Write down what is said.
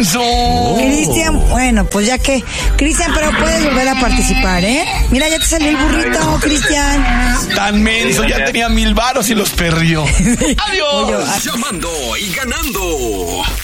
menso. Cristian, bueno, pues ya que... Cristian, pero puedes volver a participar, ¿eh? Mira, ya te salió el burrito, Cristian. Tan menso, ya tenía 1000 varos y los perdió. ¡Adiós! Llamando y ganando.